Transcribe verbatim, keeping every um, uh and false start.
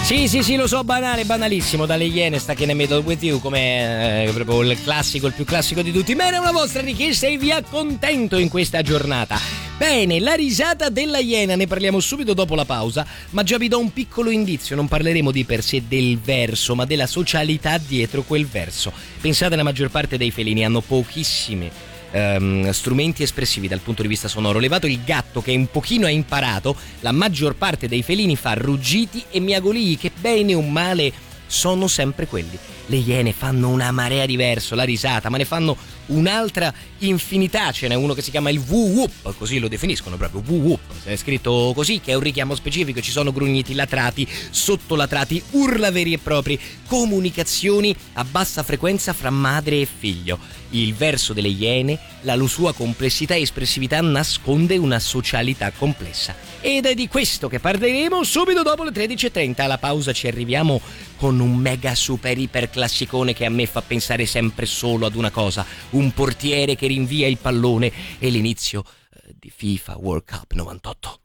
Sì, sì, sì, lo so, banale, banalissimo. Dalle Iene sta in the middle with you, come eh, proprio il classico, il più classico di tutti. Bene, una vostra richiesta e vi accontento in questa giornata. Bene, la risata della iena, ne parliamo subito dopo la pausa, ma già vi do un piccolo indizio, non parleremo di per sé del verso, ma della socialità dietro quel verso. Pensate, la maggior parte dei felini hanno pochissime Um, strumenti espressivi dal punto di vista sonoro. Levato il gatto che un pochino ha imparato, la maggior parte dei felini fa ruggiti e miagolii che bene o male sono sempre quelli. Le iene fanno una marea di verso, la risata, ma ne fanno un'altra infinità. Ce n'è uno che si chiama il woo-whoop, così lo definiscono proprio, woo-whoop, è scritto così, che è un richiamo specifico. Ci sono grugniti latrati, sottolatrati, urla veri e propri, comunicazioni a bassa frequenza fra madre e figlio. Il verso delle iene, la sua complessità e espressività, nasconde una socialità complessa. Ed è di questo che parleremo subito dopo le tredici e trenta. Alla pausa ci arriviamo con un mega super iper classicone che a me fa pensare sempre solo ad una cosa: un portiere che rinvia il pallone e l'inizio eh, di FIFA World Cup novantotto.